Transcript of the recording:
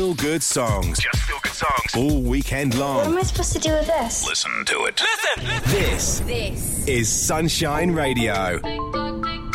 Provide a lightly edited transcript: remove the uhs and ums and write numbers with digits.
feel-good songs. Just feel-good songs. All weekend long. What am I supposed to do with this? Listen to it. This is Sunshine Radio.